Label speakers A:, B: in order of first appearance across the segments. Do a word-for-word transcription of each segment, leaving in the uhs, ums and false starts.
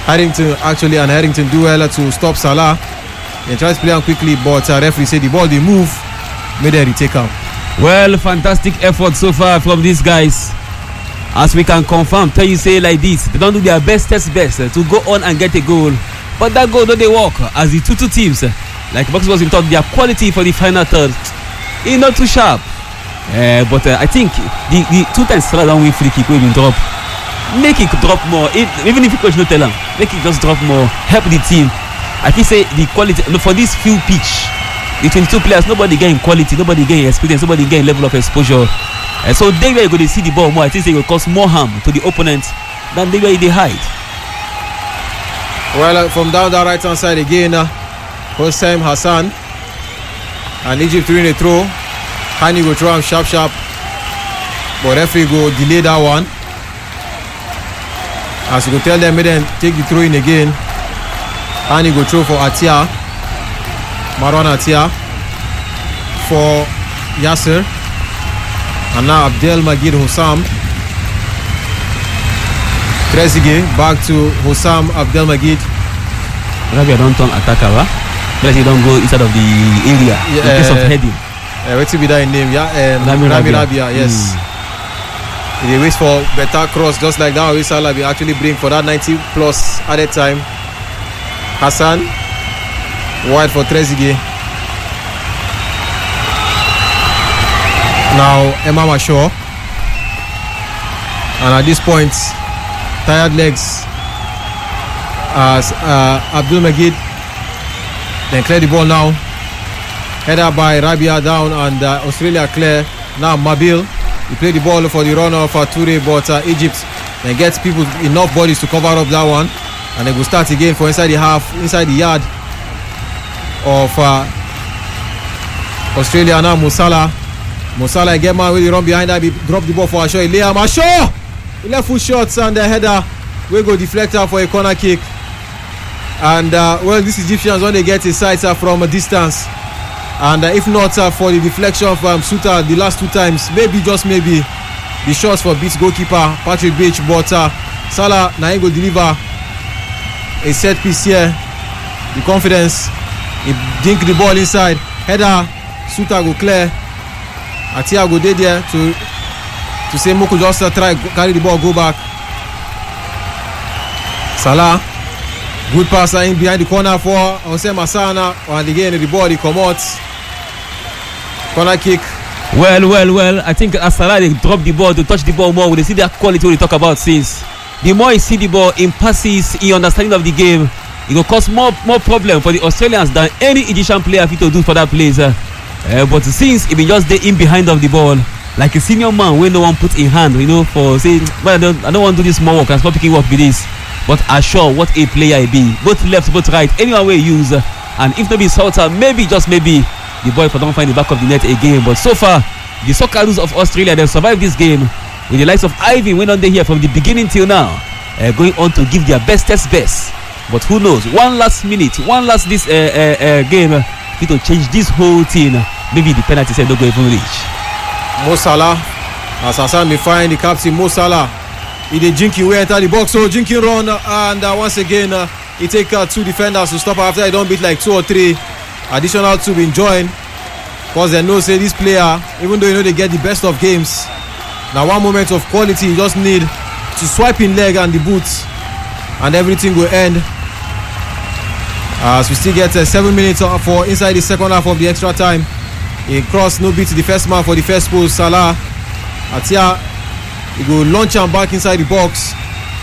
A: Harrington actually and Harrington do well to stop Salah. They try to play on quickly, but uh, referee said the ball they move, made them retake him.
B: Well, fantastic effort so far from these guys. As we can confirm, tell you say like this, they don't do their best, test best uh, to go on and get a goal. But that goal, don't they work as the two two teams, uh, like Box was in talk, their quality for the final third is not too sharp. Uh, but uh, I think the, the two times Salah don't win free kick will drop. Make it drop more, it, even if you coach no tell them, make it just drop more, help the team. I think say the quality for this few pitch, the twenty-two players, nobody getting quality, nobody getting experience, nobody getting level of exposure. Uh, so they where you go to see the ball more, I think it will cause more harm to the opponent than they where they hide.
A: Well, uh, from down the right hand side again, uh, Hossein Hassan and Egypt throwing a throw. Hani go throw him sharp sharp, but referee go delay that one. As you go tell them, make them take the throw in again. Hani go throw for Atia, Marwan Atia for Yasser, and now Abdel Magid Hossam. Trezeguet back to Hossam Abdel Magid.
B: Rabia don't turn attacker, huh? But he don't go inside of the area yeah, in case of heading.
A: Uh, what's be that name? Yeah, um, Rami Rabia. Rabia, yes. Mm. He waits for better cross, just like that. We Salah be actually bring for that ninety plus added time. Hassan wide for Trezeguet. Now Emma Mashaw, and at this point, tired legs as uh, Abdul Magid then clear the ball now. Header by Rabia down, and uh, Australia clear. Now Mabil, he play the ball for the runner for Toure, but uh, Egypt then gets people enough bodies to cover up that one, and they will start again for inside the half, inside the yard of uh, Australia. Now Musala, Musala get man with the run behind that, he drop the ball for Ashaw. Liam Ashaw, left foot shots and the header we go deflector for a corner kick. And uh, well, these Egyptians when they get a sight uh, from a distance. And uh, if not uh, for the deflection from Suta the last two times, maybe just maybe the shots for beats goalkeeper Patrick Beach, but uh, Salah now go deliver a set piece here. The confidence, he dink the ball inside, header, Suta go clear, Atia go dey there to to say Moko just uh, try carry the ball go back. Salah, good pass in behind the corner for Hossein Masana, and again the ball he come out. Corner kick.
B: Well, well, well. I think as Salah they drop the ball to touch the ball more, we see that quality we talk about since. The more he see the ball in passes, in understanding of the game, it will cause more more problem for the Australians than any Egyptian player fit to do for that place. Uh, uh, but since he been just there in behind of the ball, like a senior man when no one put in hand, you know, for saying, well, I don't, I don't want to do this more work, I'm not picking work with this. But assure what a player he be, both left, both right, anywhere we use, uh, and if not be Salter, maybe just maybe the boy for don't find the back of the net again. But so far, the Socceroos of Australia, they've survived this game with the likes of Ivy went on there here from the beginning till now, uh, going on to give their bestest best. But who knows? One last minute, one last this uh, uh, uh, game, uh, to change this whole thing. Maybe the penalty said don't go even reach.
A: Mo Salah, as Hassan may find the captain Mo Salah. He did jinking way enter the box, so jinking run, and uh, once again uh, he take uh, two defenders to stop after he don't beat like two or three. Additional two been joined because they know say this player, even though you know they get the best of games, now one moment of quality you just need to swipe in leg and the boots, and everything will end. As we still get uh, seven minutes for inside the second half of the extra time. He cross no beat the first man for the first post. Salah, Atia, he go launch him back inside the box.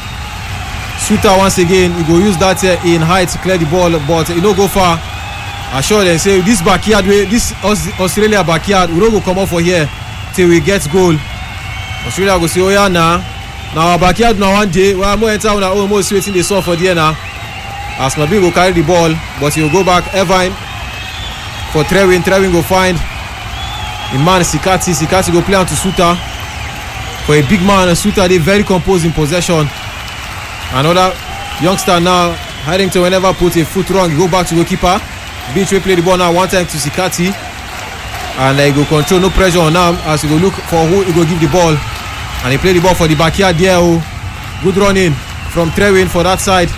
A: Suta once again, he go use that uh, in height to clear the ball, but he no go far. I sure they say this backyard way, this Australia backyard, we don't go come up for here till we get goal. Australia go say, oh yeah, nah. Now our backyard now one day, well, I'm going to enter on our almost waiting they saw for there now. As Mabi go carry the ball, but he will go back. Irvine for Trewin. Trewin go find the man Sikati. Sikati go play on to Suta. For a big man, Suta they very composed in possession. Another youngster now, Harrington whenever put a foot wrong, he go back to goalkeeper. Beach will play the ball now one time to Sikati. And he go control, no pressure on him as he go look for who he go give the ball. And he play the ball for the backyard there. Oh. Good running from Trewin for that side.